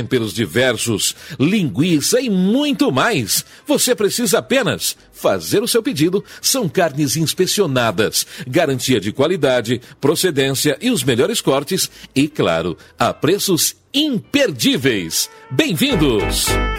Temperos diversos, linguiça e muito mais. Você precisa apenas fazer o seu pedido. São carnes inspecionadas, garantia de qualidade, procedência e os melhores cortes. E, claro, a preços imperdíveis. Bem-vindos!